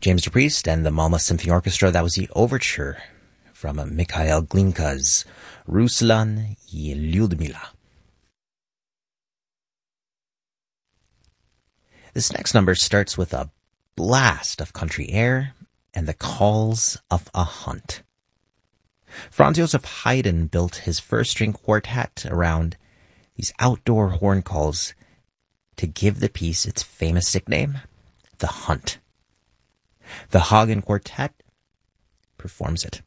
James DePriest and the Malmö Symphony Orchestra. That was the overture from Mikhail Glinka's Ruslan и Lyudmila. This next number starts with a blast of country air and the calls of a hunt. Franz Joseph Haydn built his first string quartet around these outdoor horn calls to give the piece its famous nickname, The Hunt. The Hagen Quartet performs it.